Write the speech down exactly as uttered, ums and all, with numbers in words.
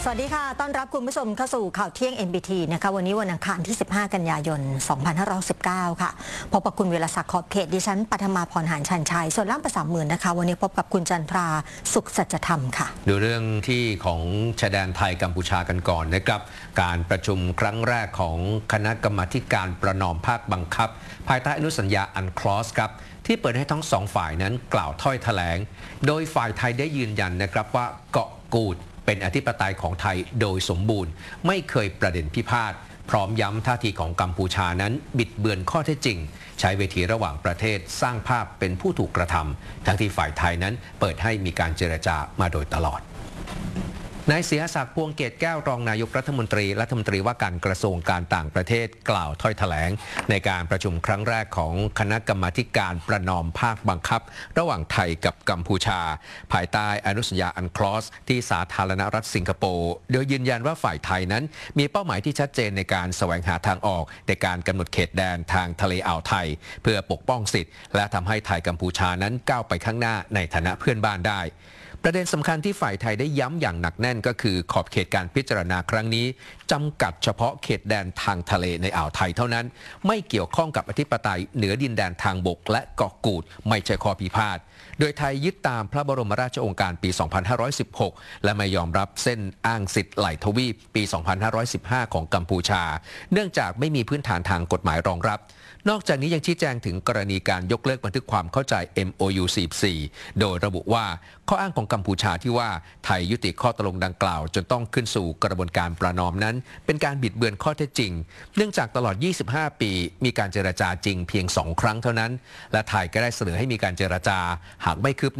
สวัสดีค่ะต้อนรับคุณผู้ชมเข้าสู่ข่าวเที่ยง เอ็น บี ที นะคะวันนี้วันอังคารที่สิบห้ากันยายนสองพันห้าร้อยสิบเก้าค่ะพบกับคุณเวลาศักดิ์ขอบเขตดิฉันปัทมาพรหารชันชัยส่วนล่ามภาษาหมื่นนะคะวันนี้พบกับคุณจันทราสุขสัจธรรมค่ะดูเรื่องที่ของชายแดนไทยกัมพูชากันก่อนนะครับการประชุมครั้งแรกของคณะกรรมาการประนอมภาคบังคับภายใต้อนุสัญญาอันคลอสครับที่เปิดให้ทั้งสองฝ่ายนั้นกล่าวถ้อยแถลงโดยฝ่ายไทยได้ยืนยันนะครับว่าเกาะกูดเป็นอธิปไตยของไทยโดยสมบูรณ์ไม่เคยประเด็นพิพาทพร้อมย้ำท่าทีของกัมพูชานั้นบิดเบือนข้อเท็จจริงใช้เวทีระหว่างประเทศสร้างภาพเป็นผู้ถูกกระทำทั้งที่ฝ่ายไทยนั้นเปิดให้มีการเจรจามาโดยตลอดนายเสียศักดิ์พวงเกตแก้วรองนายกรัฐมนตรีรัฐมนตรีว่าการกระทรวงการต่างประเทศกล่าวถ้อยแถลงในการประชุมครั้งแรกของคณะกรรมาการประนอมภาคบังคับระหว่างไทยกับกัมพูชาภายใต้อนุสัญญาอันคลอสที่สาธารณรัฐสิงคโปร์โดยยืนยันว่าฝ่ายไทยนั้นมีเป้าหมายที่ชัดเจนในการแสวงหาทางออกในการกำหนดเขตแดนทางทะเลอ่าวไทยเพื่อปกป้องสิทธิและทำให้ไทยกัมพูชานั้นก้าวไปข้างหน้าในฐานะเพื่อนบ้านได้ประเด็นสำคัญที่ฝ่ายไทยได้ย้ำอย่างหนักแน่นก็คือขอบเขตการพิจารณาครั้งนี้จำกัดเฉพาะเขตแดนทางทะเลในอ่าวไทยเท่านั้นไม่เกี่ยวข้องกับอธิปไตยเหนือดินแดนทางบกและเกาะกูดไม่ใช่ข้อพิพาทโดยไทยยึดตามพระบรมราชโองการปี สองพันห้าร้อยสิบหก และไม่ยอมรับเส้นอ้างสิทธิ์ไหลทวีปปี สองพันห้าร้อยสิบห้า ของกัมพูชาเนื่องจากไม่มีพื้นฐานทางกฎหมายรองรับนอกจากนี้ยังชี้แจงถึงกรณีการยกเลิกบันทึกความเข้าใจ เอ็ม โอ ยู สี่สิบสี่ โดยระบุว่าข้ออ้างของกัมพูชาที่ว่าไทยยุติข้อตกลงดังกล่าวจนต้องขึ้นสู่กระบวนการประนอมนั้นเป็นการบิดเบือนข้อเท็จจริงเนื่องจากตลอด ยี่สิบห้า ปีมีการเจรจาจริงเพียงสองครั้งเท่านั้นและไทยก็ได้เสนอให้มีการเจรจาหากไม่คืบ